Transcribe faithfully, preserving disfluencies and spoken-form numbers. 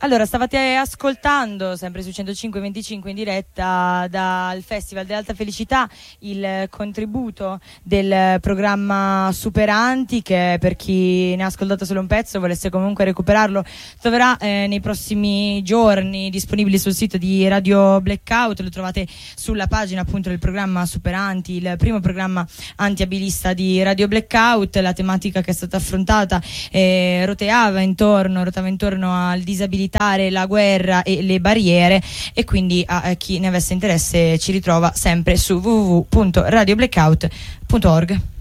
Allora, stavate ascoltando sempre su centocinque venticinque in diretta dal Festival dell'Alta Felicità il contributo del programma Superanti, che per chi ne ha ascoltato solo un pezzo volesse comunque recuperarlo troverà eh, nei prossimi giorni disponibili sul sito di Radio Blackout. Lo trovate sulla pagina appunto del programma Superanti, il primo programma antiabilista di Radio Blackout. La tematica che è stata affrontata eh, roteava intorno rotava intorno al disabilità, la guerra e le barriere, e quindi a chi ne avesse interesse ci ritrova sempre su w w w punto radio blackout punto org.